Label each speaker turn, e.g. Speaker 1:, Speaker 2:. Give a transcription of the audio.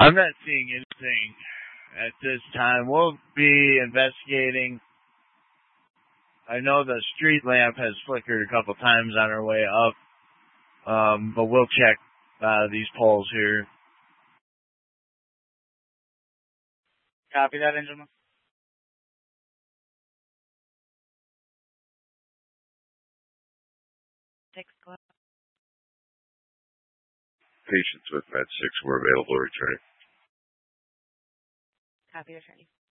Speaker 1: I'm not seeing anything at this time. We'll be investigating. I know the street lamp has flickered a couple times on our way up, but we'll check these poles here.
Speaker 2: Copy that, Engelman.
Speaker 3: Patients with Med 6 were available returning.
Speaker 4: Copy, attorney.